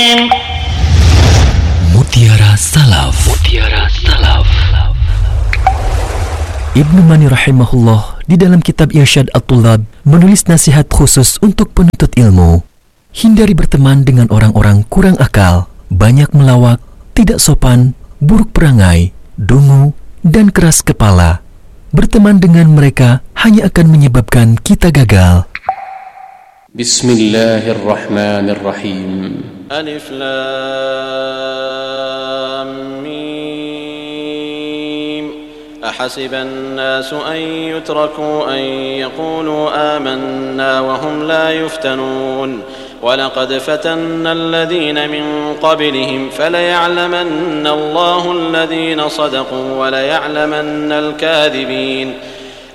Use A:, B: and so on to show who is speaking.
A: Mutiara Salaf. Mutiara Salaf. Ibnu Mani rahimahullah di dalam kitab Irsyad At-Tullab menulis nasihat khusus untuk penuntut ilmu. Hindari berteman dengan orang-orang kurang akal, banyak melawak, tidak sopan, buruk perangai, dungu, dan keras kepala. Berteman dengan mereka hanya akan menyebabkan kita gagal.
B: Bismillahirrahmanirrahim.
C: Alif Lam Mim. Ahasiban nasu an yutraku an yaqulu amanna wa hum la yuftanun. ولقد فتنا الذين من قبلهم فليعلمن الله الذين صدقوا وليعلمن الكاذبين